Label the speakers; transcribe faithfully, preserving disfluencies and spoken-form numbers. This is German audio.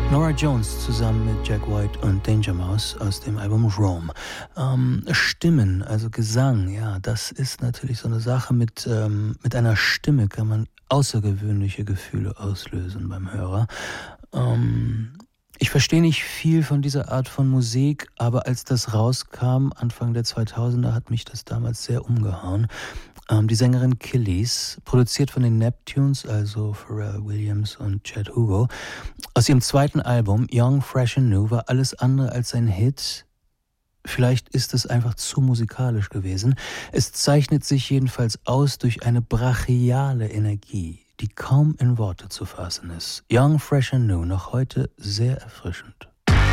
Speaker 1: Norah Jones zusammen mit Jack White und Danger Mouse aus dem Album Rome. Ähm, Stimmen, also Gesang, ja, das ist natürlich so eine Sache. Mit, ähm, mit einer Stimme kann man außergewöhnliche Gefühle auslösen beim Hörer. Ähm, ich verstehe nicht viel von dieser Art von Musik, aber als das rauskam, Anfang der zweitausender, hat mich das damals sehr umgehauen. Ähm, die Sängerin Killis, produziert von den Neptunes, also Pharrell Williams und Chad Hugo. Aus ihrem zweiten Album, Young, Fresh and New, war alles andere als ein Hit. Vielleicht ist es einfach zu musikalisch gewesen. Es zeichnet sich jedenfalls aus durch eine brachiale Energie, die kaum in Worte zu fassen ist. Young, Fresh and New, noch heute sehr erfrischend.